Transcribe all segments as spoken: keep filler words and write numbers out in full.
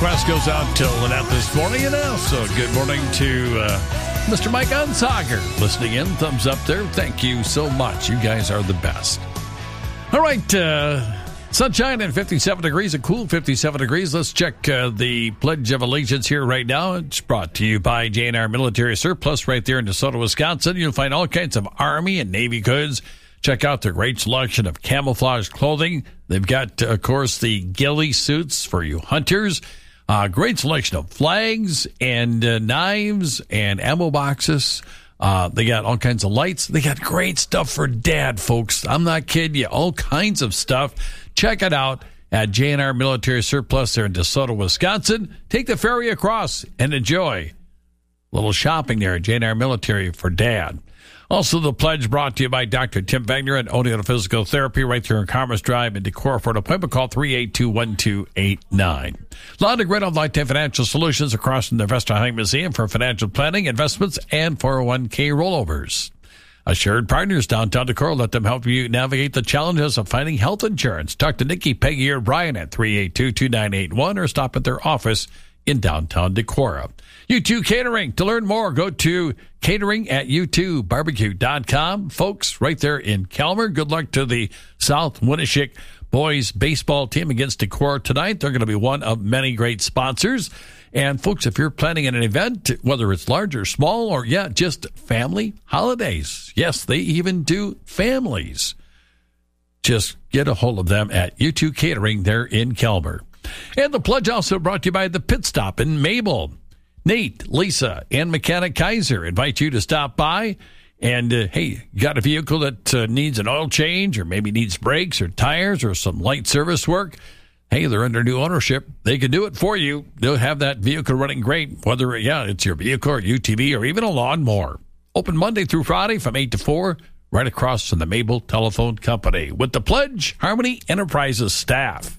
request goes out to Lynette this morning, and also good morning to uh, Mister Mike Unsager listening in. Thumbs up there. Thank you so much. You guys are the best. All right, uh, sunshine and fifty-seven degrees, a cool fifty-seven degrees. Let's check uh, the Pledge of Allegiance here right now. It's brought to you by J and R Military Surplus right there in DeSoto, Wisconsin. You'll find all kinds of Army and Navy goods. Check out their great selection of camouflage clothing. They've got, of course, the ghillie suits for you hunters. Uh, great selection of flags and uh, knives and ammo boxes. Uh, they got all kinds of lights. They got great stuff for dad, folks. I'm not kidding you. All kinds of stuff. Check it out at J and R Military Surplus there in DeSoto, Wisconsin. Take the ferry across and enjoy a little shopping there at J and R Military for dad. Also, the pledge brought to you by Doctor Tim Wagner at Oneota Physical Therapy right there in Commerce Drive in Decorah. For an appointment, call three eight two, one two eight nine. Londa Grid on Lifetime Financial Solutions across from the Investor Hunting Museum for financial planning, investments, and four oh one k rollovers. Assured Partners downtown Decorah. Let them help you navigate the challenges of finding health insurance. Talk to Nikki, Peggy, or Brian at three eight two, two nine eight one or stop at their office in downtown Decorah. U two Catering. To learn more, go to catering at u two barbecue dot com. Folks, right there in Calmer. Good luck to the South Winneshiek boys baseball team against Decorah tonight. They're going to be one of many great sponsors. And folks, if you're planning an event, whether it's large or small, or yeah, just family holidays. Yes, they even do families. Just get a hold of them at U two Catering there in Calmer. And the pledge also brought to you by the Pit Stop in Mabel. Nate, Lisa, and Mechanic Kaiser invite you to stop by. And, uh, hey, you got a vehicle that uh, needs an oil change or maybe needs brakes or tires or some light service work? Hey, they're under new ownership. They can do it for you. They'll have that vehicle running great, whether, yeah, it's your vehicle or U T V or even a lawnmower. Open Monday through Friday from eight to four, right across from the Mabel Telephone Company. With the pledge, Harmony Enterprises staff.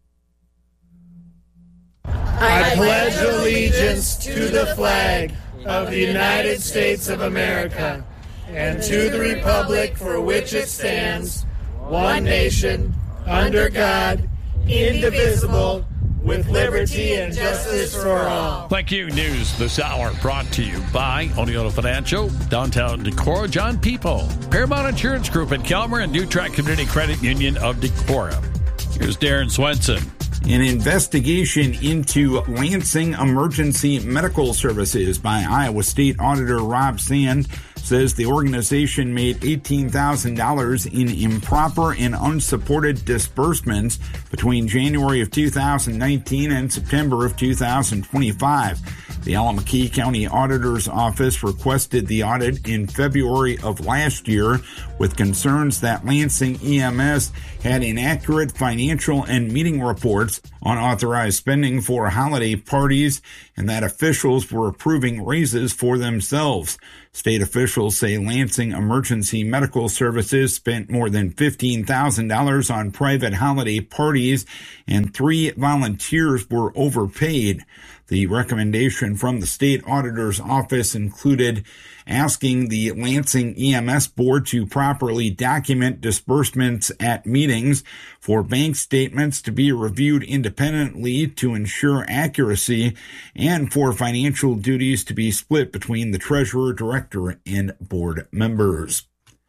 I pledge allegiance to the flag of the United States of America and to the republic for which it stands, one nation, under God, indivisible, with liberty and justice for all. Thank you. News this hour brought to you by Oneota Financial, downtown Decorah, John People, Paramount Insurance Group at Calmer, and New Track Community Credit Union of Decorah. Here's Darren Swenson. An investigation into Lansing Emergency Medical Services by Iowa State Auditor Rob Sand says the organization made eighteen thousand dollars in improper and unsupported disbursements between January of two thousand nineteen and September of two thousand twenty-five. The Allamakee County Auditor's Office requested the audit in February of last year with concerns that Lansing E M S had inaccurate financial and meeting reports on authorized spending for holiday parties and that officials were approving raises for themselves. State officials say Lansing Emergency Medical Services spent more than fifteen thousand dollars on private holiday parties and three volunteers were overpaid. The recommendation from the state auditor's office included asking the Lansing E M S board to properly document disbursements at meetings, for bank statements to be reviewed independently to ensure accuracy, and for financial duties to be split between the treasurer, director, and board members.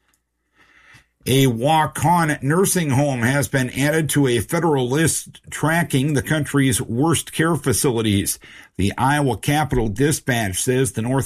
A Waukon nursing home has been added to a federal list tracking the country's worst care facilities. The Iowa Capitol Dispatch says the North